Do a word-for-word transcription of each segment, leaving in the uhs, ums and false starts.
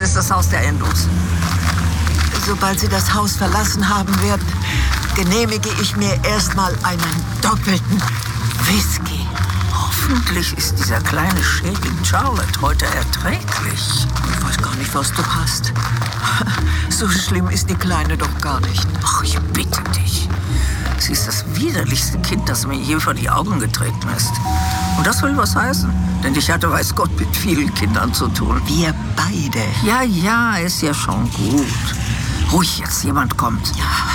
ist das Haus der Andrews? Sobald Sie das Haus verlassen haben werden, genehmige ich mir erstmal einen doppelten Whisky. Hoffentlich ist dieser kleine Schädling Charlotte heute erträglich. Ich weiß gar nicht, was du hast. So schlimm ist die Kleine doch gar nicht. Ach, ich bitte dich. Sie ist das widerlichste Kind, das mir je vor die Augen getreten ist. Und das will was heißen, denn ich hatte, weiß Gott, mit vielen Kindern zu tun. Wir beide. Ja, ja, ist ja schon gut. Ruhig jetzt, jemand kommt.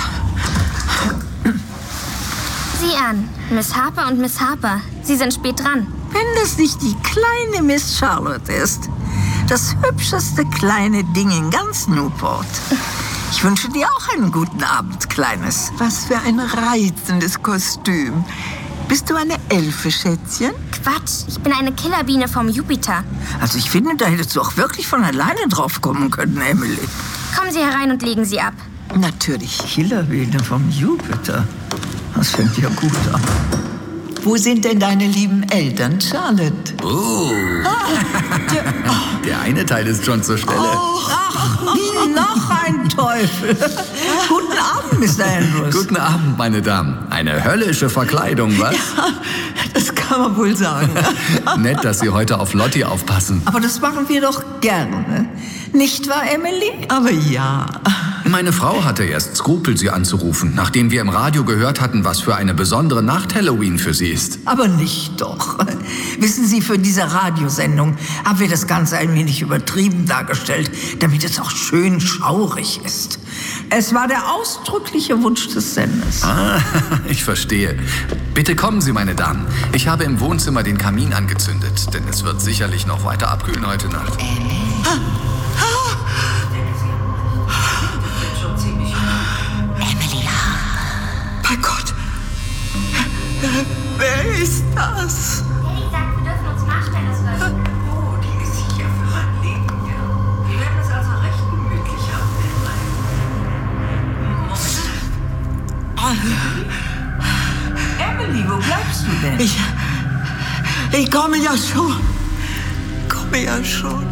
Ja. Sieh an, Miss Harper und Miss Harper. Sie sind spät dran. Wenn das nicht die kleine Miss Charlotte ist. Das hübscheste kleine Ding in ganz Newport. Ich wünsche dir auch einen guten Abend, Kleines. Was für ein reizendes Kostüm. Bist du eine Elfe, Schätzchen? Quatsch, ich bin eine Killerbiene vom Jupiter. Also ich finde, da hättest du auch wirklich von alleine drauf kommen können, Emily. Kommen Sie herein und legen Sie ab. Natürlich. Killerbiene vom Jupiter. Das fängt ja gut an. Wo sind denn deine lieben Eltern, Charlotte? Oh. Ah, der, oh. Der eine Teil ist schon zur Stelle. Oh. Ach, noch ein Teufel. Guten Abend, Mister Andrews. Guten Abend, meine Damen. Eine höllische Verkleidung, was? Ja, das kann man wohl sagen. Nett, dass Sie heute auf Lottie aufpassen. Aber das machen wir doch gerne. Nicht wahr, Emily? Aber ja. Meine Frau hatte erst Skrupel, Sie anzurufen, nachdem wir im Radio gehört hatten, was für eine besondere Nacht Halloween für Sie ist. Aber nicht doch. Wissen Sie, für diese Radiosendung haben wir das Ganze ein wenig übertrieben dargestellt, damit es auch schön schaurig ist. Es war der ausdrückliche Wunsch des Senders. Ah, ich verstehe. Bitte kommen Sie, meine Damen. Ich habe im Wohnzimmer den Kamin angezündet, denn es wird sicherlich noch weiter abkühlen heute Nacht. Ah. Ah. Emily. Bei Gott. Wer ist das? Daddy sagt, wir dürfen uns nachstellen, das wird. Oh, die ist sicher für mein Leben, ja. Wir werden es also recht gemütlich haben. Emily, wo bleibst du denn? Ich, ich komme ja schon. Komme ja schon.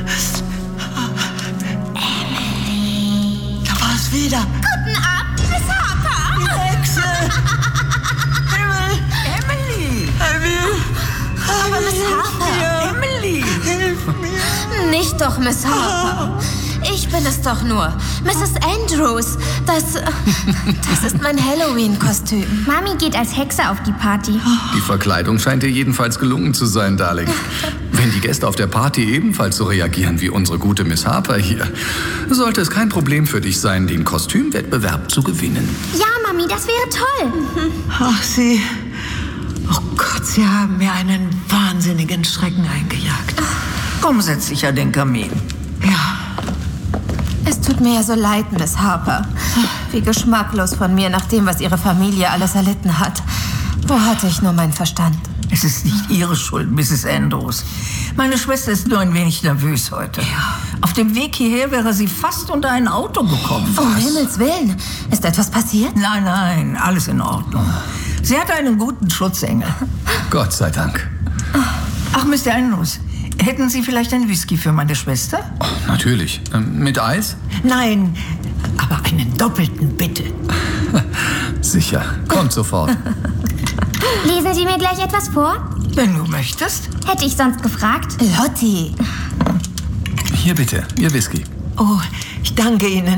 Emily. Da war es wieder. Guten Abend, Miss Harper. Die Hexe. Himmel. Emily! Emily. Aber Miss Harper. Emily! Hilf mir. Nicht doch, Miss Harper. Ich bin es doch nur. Misses Andrews. Das, das ist mein Halloween-Kostüm. Mami geht als Hexe auf die Party. Die Verkleidung scheint dir jedenfalls gelungen zu sein, Darling. Wenn die Gäste auf der Party ebenfalls so reagieren wie unsere gute Miss Harper hier, sollte es kein Problem für dich sein, den Kostümwettbewerb zu gewinnen. Ja, Mami, das wäre toll. Ach, Sie. Oh Gott, Sie haben mir einen wahnsinnigen Schrecken eingejagt. Komm, setz dich an den Kamin. Ja. Es tut mir ja so leid, Miss Harper. Wie geschmacklos von mir, nach dem, was Ihre Familie alles erlitten hat. Wo hatte ich nur meinen Verstand? Es ist nicht Ihre Schuld, Misses Andrews. Meine Schwester ist nur ein wenig nervös heute. Ja. Auf dem Weg hierher wäre sie fast unter ein Auto gekommen. Um Himmels Willen. Ist etwas passiert? Nein, nein, alles in Ordnung. Sie hatte einen guten Schutzengel. Gott sei Dank. Ach, Mister Andrews, hätten Sie vielleicht einen Whisky für meine Schwester? Oh, natürlich. Ähm, mit Eis? Nein, aber einen doppelten, bitte. Sicher. Kommt sofort. Lesen Sie mir gleich etwas vor? Wenn du möchtest. Hätte ich sonst gefragt. Lottie. Hier bitte, Ihr Whisky. Oh, ich danke Ihnen.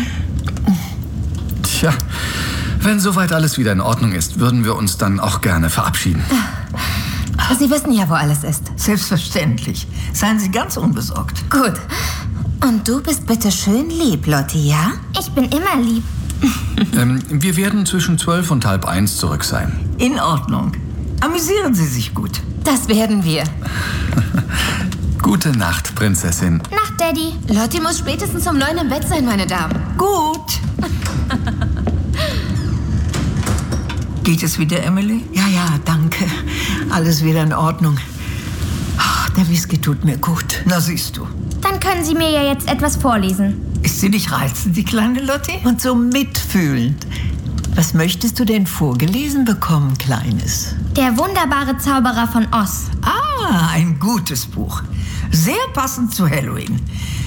Tja, wenn soweit alles wieder in Ordnung ist, würden wir uns dann auch gerne verabschieden. Sie wissen ja, wo alles ist. Selbstverständlich. Seien Sie ganz unbesorgt. Gut. Und du bist bitte schön lieb, Lottie, ja? Ich bin immer lieb. ähm, wir werden zwischen zwölf und halb eins zurück sein. In Ordnung. Amüsieren Sie sich gut. Das werden wir. Gute Nacht, Prinzessin. Nacht, Daddy. Lottie muss spätestens um neun im Bett sein, meine Damen. Gut. Geht es wieder, Emily? Ja, ja, danke. Alles wieder in Ordnung. Ach, der Whisky tut mir gut. Na, siehst du. Dann können Sie mir ja jetzt etwas vorlesen. Ist sie nicht reizend, die kleine Lottie? Und so mitfühlend. Was möchtest du denn vorgelesen bekommen, Kleines? Der wunderbare Zauberer von Oz. Ah, ein gutes Buch. Sehr passend zu Halloween.